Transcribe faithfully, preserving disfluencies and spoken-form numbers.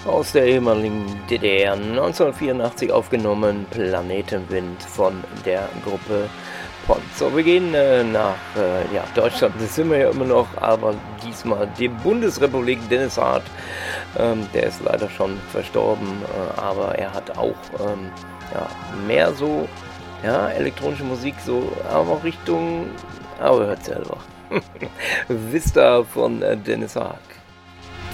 Aus der ehemaligen D D R neunzehnhundertvierundachtzig aufgenommen, Planetenwind von der Gruppe Pond. So, wir gehen äh, nach äh, ja, Deutschland, das sind wir ja immer noch, aber diesmal die Bundesrepublik. Dennis Hart, ähm, der ist leider schon verstorben, äh, aber er hat auch ähm, ja, mehr so ja, elektronische Musik, so aber Richtung, aber hört selber. Vista von äh, Dennis Hart.